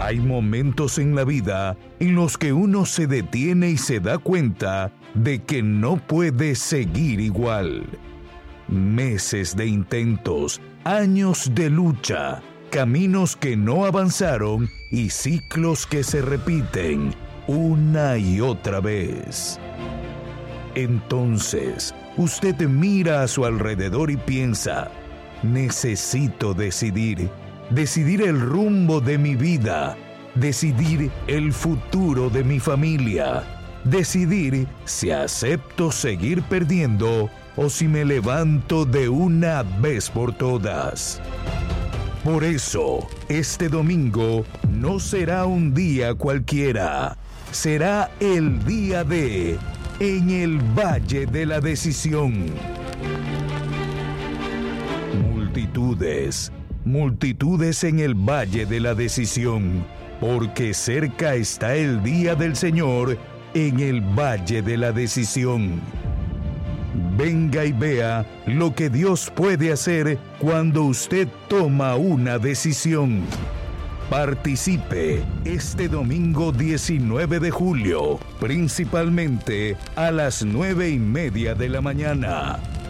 Hay momentos en la vida en los que uno se detiene y se da cuenta de que no puede seguir igual. Meses de intentos, años de lucha, caminos que no avanzaron y ciclos que se repiten una y otra vez. Entonces, usted mira a su alrededor y piensa: necesito decidir el rumbo de mi vida, decidir el futuro de mi familia, decidir si acepto seguir perdiendo o si me levanto de una vez por todas. Por eso, este domingo no será un día cualquiera, será el día de En el Valle de la Decisión. Multitudes en el Valle de la Decisión, porque cerca está el día del Señor en el Valle de la Decisión. Venga y vea lo que Dios puede hacer cuando usted toma una decisión. Participe este domingo 19 de julio, principalmente a las 9:30 de la mañana.